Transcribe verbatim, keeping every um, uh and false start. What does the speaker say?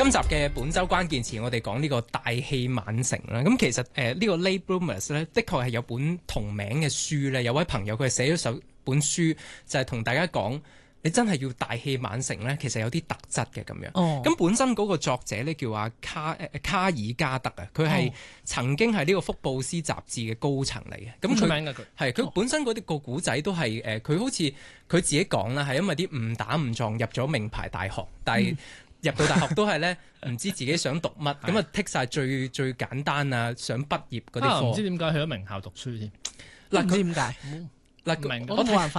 今集嘅本周關鍵詞，我哋講呢個大器晚成啦。咁其實誒、呃這個、呢個 Late Bloomers 咧，的確係有本同名嘅書咧。有位朋友佢係寫咗首本書，就係、是、同大家講，你真係要大器晚成咧，其實有啲特質嘅咁樣。咁、哦、本身嗰個作者咧叫阿卡誒卡爾加德啊，佢係曾經係呢個福布斯雜誌嘅高層嚟嘅。咁出名嘅佢係佢本身嗰啲個古仔都係誒，佢、呃、好似佢自己講啦，係因為啲誤打誤撞入咗名牌大學，但係、嗯。入到大學都係咧，唔知自己想讀乜，咁啊剔晒最最簡單啊，想畢業嗰啲科。 唔知點解去咗名校讀書添？ 嗱， 佢點解？ 嗱， 唔明， 我我冇辦法。